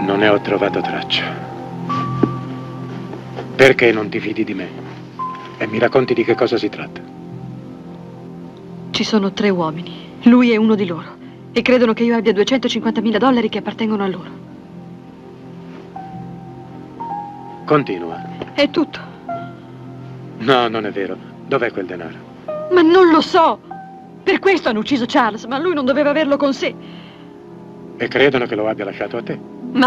Non ne ho trovato traccia. Perché non ti fidi di me? E mi racconti di che cosa si tratta? Ci sono 3 uomini. Lui è uno di loro. E credono che io abbia $250.000 che appartengono a loro. Continua. È tutto. No, non è vero. Dov'è quel denaro? Ma non lo so. Per questo hanno ucciso Charles, ma lui non doveva averlo con sé. E credono che lo abbia lasciato a te?